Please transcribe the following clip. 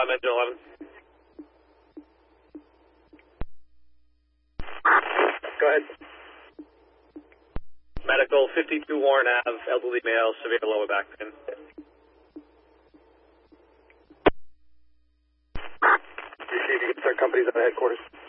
engine 11. Go ahead. Medical, 52 Warren Ave, elderly male, severe lower back pain. You can start companies on headquarters.